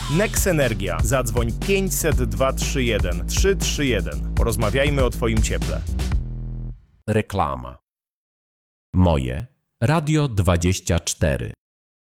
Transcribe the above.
Nex Energia. Zadzwoń 500 231 331. Porozmawiajmy o Twoim cieple. Reklama. Moje Radio 24.